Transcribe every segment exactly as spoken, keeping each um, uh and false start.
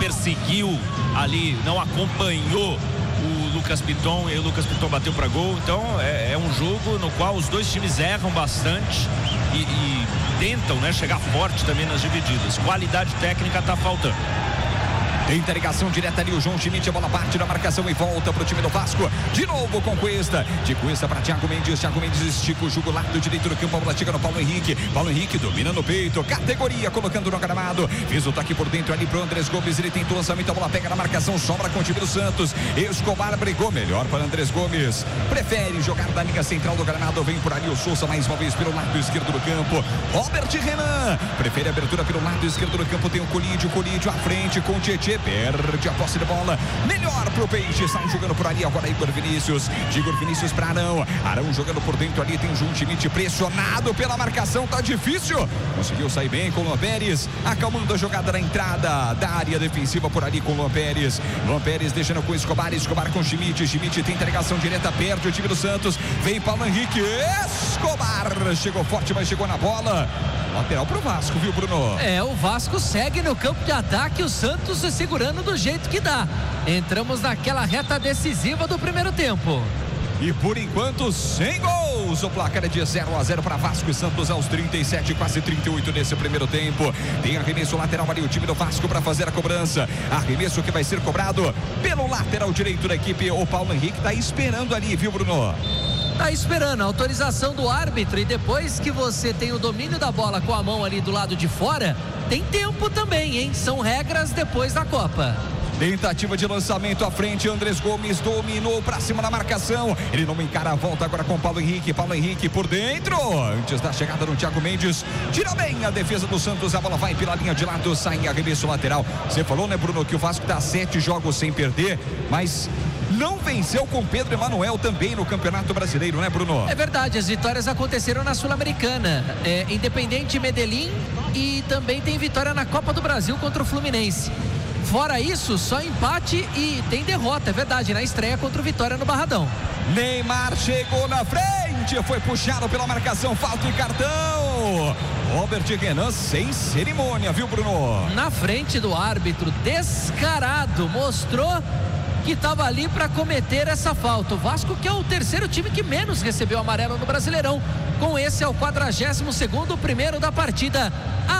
perseguiu ali, não acompanhou o Lucas Piton, e o Lucas Piton bateu para gol. Então é, é um jogo no qual os dois times erram bastante e, e tentam, né, chegar forte também nas divididas. Qualidade técnica tá faltando. Tenta ligação direta ali o João Schmidt, a bola parte da marcação e volta pro time do Vasco. De novo com Cuesta, de Cuesta para Thiago Mendes, Thiago Mendes estica o jogo lado direito do campo, a bola chega no Paulo Henrique, Paulo Henrique domina no peito, categoria, colocando no gramado, fez o toque por dentro ali pro Andrés Gomes, ele tentou o lançamento, a bola pega na marcação, sobra com o time do Santos, Escobar brigou melhor para Andrés Gomes, prefere jogar da linha central do gramado, vem por ali o Souza mais uma vez pelo lado esquerdo do campo, Robert Renan, prefere abertura pelo lado esquerdo do campo, tem o Colídio, Colídio à frente com o Tietê, perde a posse de bola, melhor pro Peixe, sai jogando por ali agora Igor Vinícius, Igor Vinícius para Arão, Arão jogando por dentro ali, tem o João Schmidt pressionado pela marcação, tá difícil, conseguiu sair bem com o Luan Pérez, acalmando a jogada na entrada da área defensiva por ali com o Luan Pérez, Luan Pérez deixando com o Escobar, Escobar com o Schmidt, Schmidt tenta ligação direta, perde o time do Santos, vem Paulo Henrique, Escobar, chegou forte, mas chegou na bola, lateral pro Vasco, viu, Bruno? É, o Vasco segue no campo de ataque, o Santos se segurando do jeito que dá. Entramos naquela reta decisiva do primeiro tempo. E por enquanto, sem gols. O placar é de zero a zero para Vasco e Santos aos trinta e sete, quase trinta e oito nesse primeiro tempo. Tem arremesso lateral ali, o time do Vasco para fazer a cobrança. Arremesso que vai ser cobrado pelo lateral direito da equipe. O Paulo Henrique tá esperando ali, viu, Bruno? Tá esperando a autorização do árbitro, e depois que você tem o domínio da bola com a mão ali do lado de fora, tem tempo também, hein? São regras depois da Copa. Tentativa de lançamento à frente, Andrés Gomes dominou pra cima da marcação, ele não encara a volta agora com Paulo Henrique, Paulo Henrique por dentro, antes da chegada do Thiago Mendes, tira bem a defesa do Santos, a bola vai pela linha de lado, sai em arremesso lateral. Você falou, né, Bruno, que o Vasco tá sete jogos sem perder, mas não venceu com Pedro Emanuel também no Campeonato Brasileiro, né, Bruno? É verdade, as vitórias aconteceram na Sul-Americana, é, Independente Medellín, e também tem vitória na Copa do Brasil contra o Fluminense. Fora isso, só empate e tem derrota, é verdade, na estreia contra o Vitória no Barradão. Neymar chegou na frente, foi puxado pela marcação, falta e cartão. Robert Renan sem cerimônia, viu, Bruno? Na frente do árbitro, descarado, mostrou que estava ali para cometer essa falta. O Vasco, que é o terceiro time que menos recebeu amarelo no Brasileirão. Com esse é o quadragésimo segundo, primeiro da partida.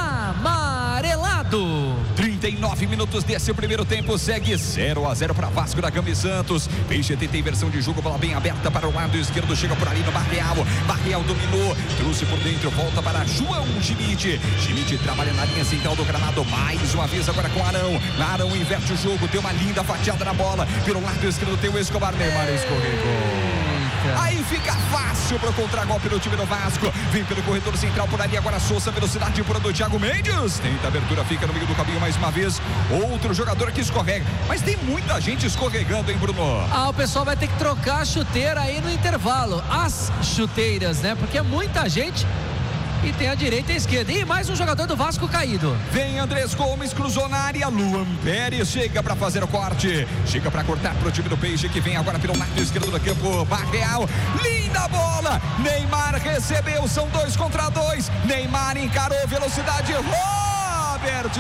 Amarelado. trinta e nove minutos desse primeiro tempo, segue zero a zero para Vasco da Gama e Santos. Peixe tem inversão de jogo, bola bem aberta para o lado esquerdo, chega por ali no Barreal. Barreal dominou, trouxe por dentro, volta para João Schmidt. Schmidt trabalha na linha central do gramado, mais uma vez agora com Arão. Arão inverte o jogo, tem uma linda fatiada na bola. Pelo lado esquerdo tem o Escobar, Neymar escorregou. Aí fica fácil pro contragolpe do time do Vasco. Vem pelo corredor central por ali agora Souza, velocidade pura do Thiago Mendes. Tenta a abertura, fica no meio do caminho mais uma vez. Outro jogador que escorrega. Mas tem muita gente escorregando, hein, Bruno? Ah, o pessoal vai ter que trocar a chuteira aí no intervalo. As chuteiras, né? Porque é muita gente. E tem a direita e a esquerda. E mais um jogador do Vasco caído. Vem Andrés Gomes, cruzou na área. Luan Pérez chega para fazer o corte. Chega para cortar pro time do Peixe, que vem agora pelo lado esquerdo do campo. Barreal, linda bola. Neymar recebeu, são dois contra dois. Neymar encarou, velocidade. Robert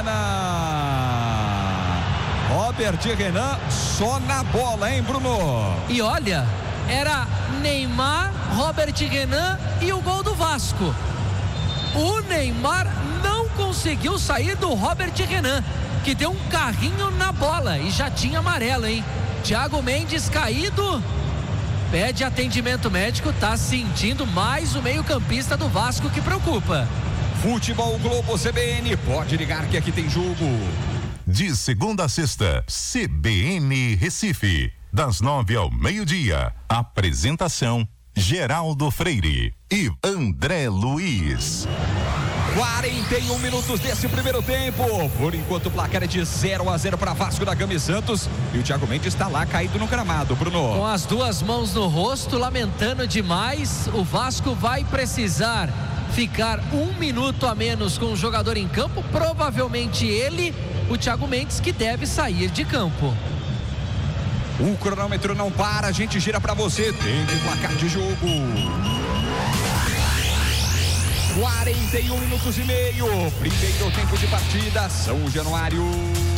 Renan. Robert Renan só na bola, hein, Bruno? E olha, era Neymar, Robert Renan e o gol do Vasco. O Neymar não conseguiu sair do Robert Renan, que deu um carrinho na bola e já tinha amarelo, hein? Thiago Mendes caído, pede atendimento médico, tá sentindo mais o meio-campista do Vasco, que preocupa. Futebol Globo C B N, pode ligar que aqui tem jogo. De segunda a sexta, C B N Recife, das nove ao meio-dia. Apresentação: Geraldo Freire e André Luiz. quarenta e um minutos desse primeiro tempo. Por enquanto o placar é de zero a zero para Vasco da Gama e Santos. E o Thiago Mendes está lá caído no gramado, Bruno. Com as duas mãos no rosto, lamentando demais. O Vasco vai precisar ficar um minuto a menos com o jogador em campo. Provavelmente ele, o Thiago Mendes, que deve sair de campo. O cronômetro não para, a gente gira para você. Tem de placar de jogo. quarenta e um minutos e meio. Primeiro tempo de partida, São Januário.